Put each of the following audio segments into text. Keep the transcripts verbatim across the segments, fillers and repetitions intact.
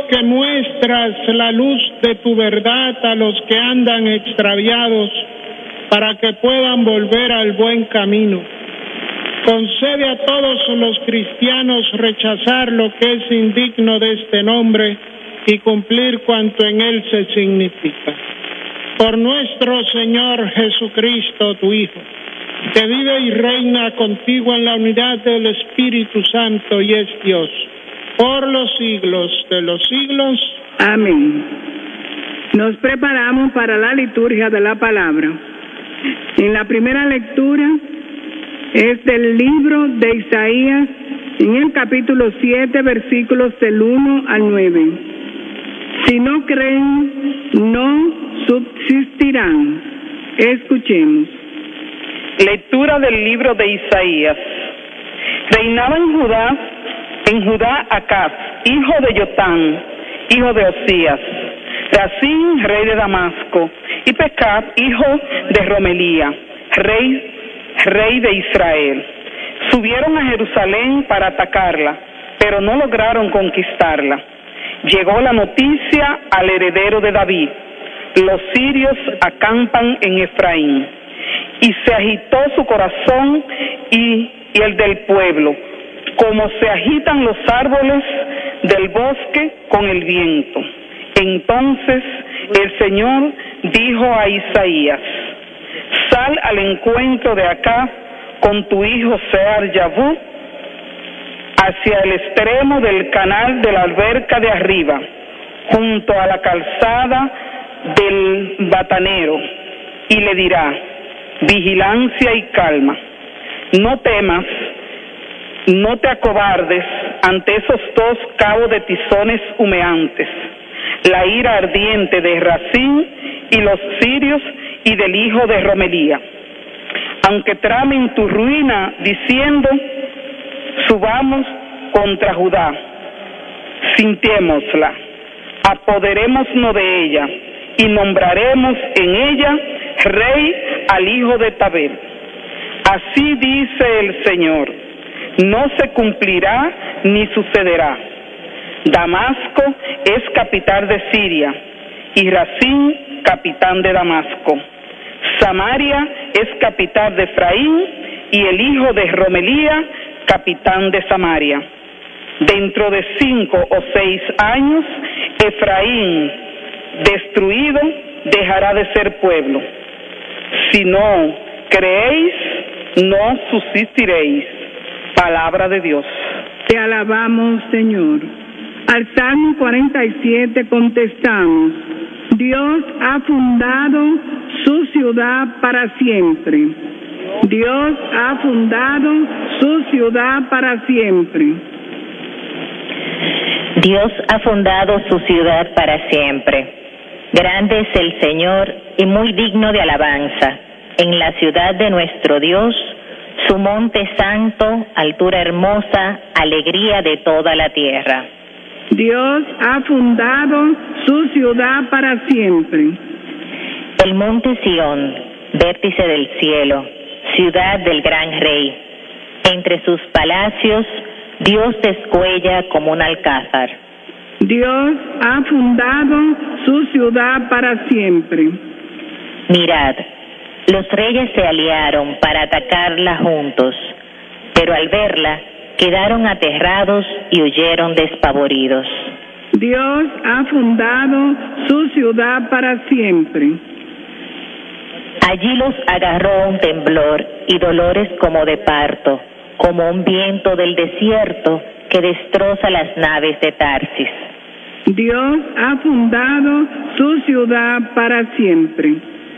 que muestras la luz de tu verdad a los que andan extraviados, para que puedan volver al buen camino. Concede a todos los cristianos rechazar lo que es indigno de este nombre y cumplir cuanto en él se significa. Por nuestro Señor Jesucristo, tu Hijo, que vive y reina contigo en la unidad del Espíritu Santo y es Dios, por los siglos de los siglos. Amén. Nos preparamos para la liturgia de la palabra. En la primera lectura es del libro de Isaías, en el capítulo siete, versículos del uno al nueve. Si no creen, no subsistirán. Escuchemos. Lectura del libro de Isaías. Reinaba en Judá, en Judá Acaz, hijo de Yotán, hijo de Osías, Razín, rey de Damasco, y Pecab, hijo de Romelía, rey, rey de Israel. Subieron a Jerusalén para atacarla, pero no lograron conquistarla. Llegó la noticia al heredero de David: los sirios acampan en Efraín. Y se agitó su corazón y, y el del pueblo, como se agitan los árboles del bosque con el viento. Entonces el Señor dijo a Isaías: sal al encuentro de acá con tu hijo Sear Yabú hacia el extremo del canal de la alberca de arriba, junto a la calzada del batanero, y le dirá: vigilancia y calma. No temas, no te acobardes ante esos dos cabos de tizones humeantes, la ira ardiente de Razín y los sirios y del hijo de Romelía. Aunque tramen tu ruina diciendo: subamos contra Judá, sintiémosla, apoderémonos de ella y nombraremos en ella rey al hijo de Tabel. Así dice el Señor: no se cumplirá ni sucederá. Damasco es capital de Siria y Razín capitán de Damasco. Samaria es capital de Efraín y el hijo de Romelía capitán de Samaria. Dentro de cinco o seis años, Efraín, destruido, dejará de ser pueblo. Si no creéis, no subsistiréis. Palabra de Dios. Te alabamos, Señor. Al Salmo cuarenta y siete contestamos: Dios ha fundado su ciudad para siempre. Dios ha fundado su ciudad para siempre. Dios ha fundado su ciudad para siempre. Grande es el Señor y muy digno de alabanza. En la ciudad de nuestro Dios, su monte santo, altura hermosa, alegría de toda la tierra. Dios ha fundado su ciudad para siempre. El monte Sión, vértice del cielo, ciudad del gran rey. Entre sus palacios, Dios descuella como un alcázar. Dios ha fundado su ciudad para siempre. Mirad, los reyes se aliaron para atacarla juntos, pero al verla quedaron aterrados y huyeron despavoridos. Dios ha fundado su ciudad para siempre. Allí los agarró un temblor y dolores como de parto, como un viento del desierto que destroza las naves de Tarsis. Dios ha fundado su ciudad para siempre.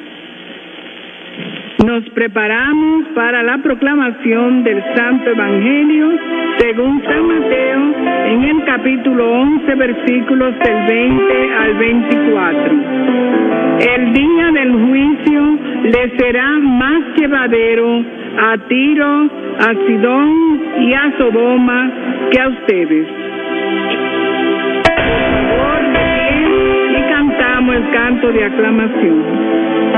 Nos preparamos para la proclamación del Santo Evangelio según San Mateo en el capítulo once, versículos del veinte al veinticuatro. El día del juicio le será más llevadero a Tiro, a Sidón y a Sodoma que a ustedes. Por favor, de pie y cantamos el canto de aclamación.